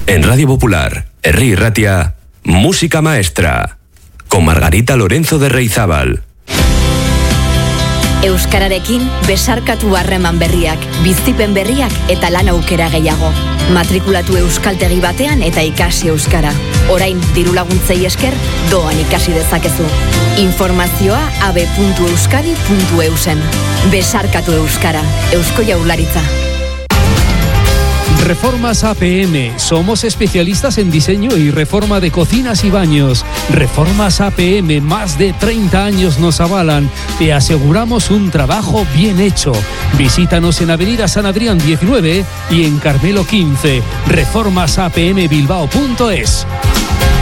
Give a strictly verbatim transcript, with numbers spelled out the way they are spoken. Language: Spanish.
En Radio Popular, Herri Ratia, Música Maestra, con Margarita Lorenzo de Reizábal. Euskararekin besarkatu harreman berriak, bizipen berriak eta lan aukera gehiago. Matrikulatu euskaltegi batean eta ikasi euskara. Orain diru laguntzei esker doan ikasi dezakezu. Informazioa a b puntu euskadi puntu e u zen. Besarkatu euskara, Eusko Jaurlaritza. Reformas A P M. Somos especialistas en diseño y reforma de cocinas y baños. Reformas A P M, más de treinta años nos avalan. Te aseguramos un trabajo bien hecho. Visítanos en Avenida San Adrián diecinueve y en Carmelo quince. reformas a p m bilbao punto es.